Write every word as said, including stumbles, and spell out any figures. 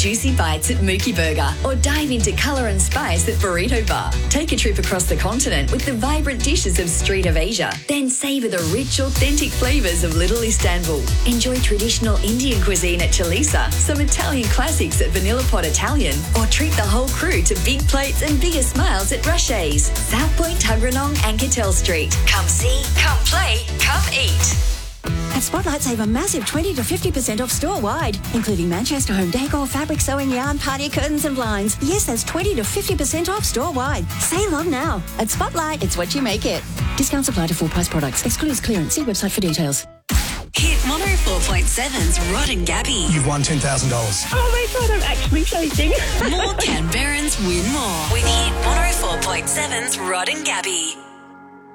juicy bites at Mookie Burger, or dive into colour and spice at Burrito Bar. Take a trip across the continent with the vibrant dishes of Street of Asia. Then savour the rich, authentic flavours of Little Istanbul. Enjoy traditional Indian cuisine at Chalisa, some Italian classics at Vanilla Pot Italian, or treat the whole crew to big plates and bigger smiles at Rushes, South Point, Tuggeranong and Cattell Street. Come see, come play, come eat. At Spotlight, save a massive twenty to fifty percent off store-wide, including Manchester home decor, fabric sewing yarn, party curtains and blinds. Yes, that's twenty to fifty percent off store-wide. Save on now. At Spotlight, it's what you make it. Discounts apply to full-price products. Excludes clearance. See website for details. Hit one oh four point seven's Rod and Gabby. You've won ten thousand dollars. Oh my God, I'm actually shaking. More Canberrans win more with Hit one oh four point seven's Rod and Gabby.